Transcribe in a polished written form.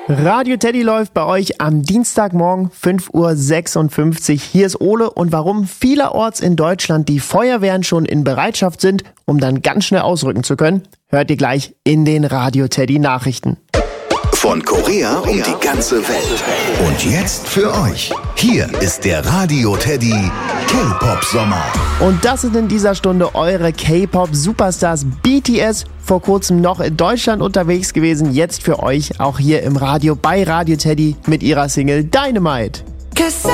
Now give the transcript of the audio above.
Radio Teddy läuft bei euch am Dienstagmorgen 5:56 Uhr. Hier ist Ole und warum vielerorts in Deutschland die Feuerwehren schon in Bereitschaft sind, um dann ganz schnell ausrücken zu können, hört ihr gleich in den Radio Teddy Nachrichten. Von Korea um die ganze Welt. Und jetzt für euch. Hier ist der Radio Teddy K-Pop Sommer. Und das sind in dieser Stunde eure K-Pop-Superstars BTS. Vor kurzem noch in Deutschland unterwegs gewesen. Jetzt für euch auch hier im Radio bei Radio Teddy mit ihrer Single Dynamite.